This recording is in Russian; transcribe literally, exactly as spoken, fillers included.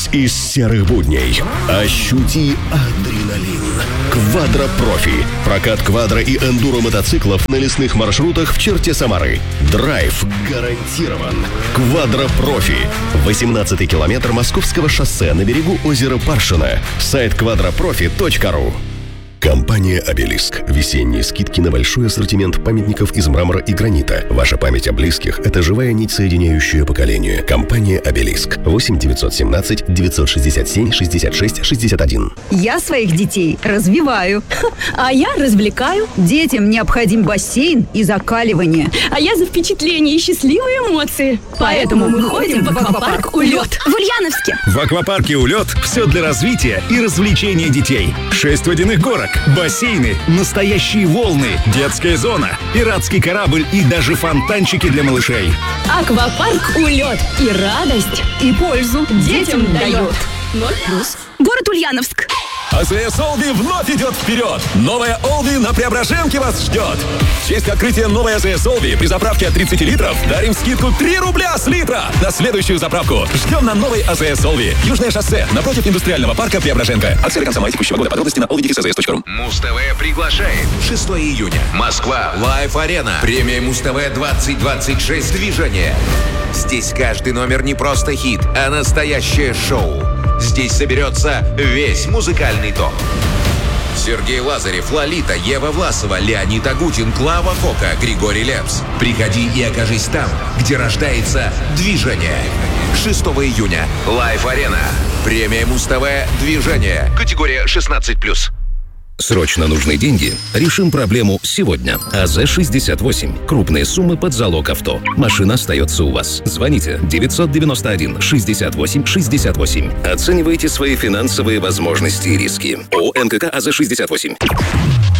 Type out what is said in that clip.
Выберись из серых будней. Ощути адреналин. Квадро-профи. Прокат квадро и эндуро мотоциклов на лесных маршрутах в черте Самары. Драйв гарантирован. Квадро-профи. восемнадцатый километр Московского шоссе на берегу озера Паршина. Сайт квадропрофи точка ру. Компания «Обелиск». Весенние скидки на большой ассортимент памятников из мрамора и гранита. Ваша память о близких – это живая нить, соединяющая поколение. Компания «Обелиск». восемь девятьсот семнадцать девятьсот шестьдесят семь шестьдесят шесть шестьдесят один. Я своих детей развиваю. А я развлекаю. Детям необходим бассейн и закаливание. А я за впечатления и счастливые эмоции. Поэтому мы ходим в аквапарк «Улет» в Ульяновске. В аквапарке «Улет» все для развития и развлечения детей. Шесть водяных горок, бассейны, настоящие волны, детская зона, пиратский корабль и даже фонтанчики для малышей. Аквапарк «Улет» и радость, и пользу детям дает. Ноль плюс. Город Ульяновск. АЗС «Олди» вновь идет вперед! Новая «Олди» на Преображенке вас ждет! В честь открытия новой АЗС «Олди» при заправке от тридцати литров дарим скидку три рубля с литра на следующую заправку. Ждем на новой АЗС «Олди». Южное шоссе, напротив индустриального парка Преображенка. Акция до конца мая текущего года. Подробности на олди точка эй эс точка ру. Муз-ТВ приглашает. шестого июня. Москва. Лайв-арена. Премия Муз-ТВ двадцать двадцать шесть. Движение. Здесь каждый номер не просто хит, а настоящее шоу. Здесь соберется весь музыкальный топ. Сергей Лазарев, Лолита, Ева Власова, Леонид Агутин, Клава Кока, Григорий Лепс. Приходи и окажись там, где рождается движение. шестого июня. Лайв-арена. Премия Муз-ТВ «Движение». Категория шестнадцать плюс. Срочно нужны деньги? Решим проблему сегодня. АЗ шестьдесят восемь. Крупные суммы под залог авто. Машина остается у вас. Звоните девятьсот девяносто один шестьдесят восемь шестьдесят восемь. Оценивайте свои финансовые возможности и риски. ООО эн ка ка АЗ шестьдесят восемь.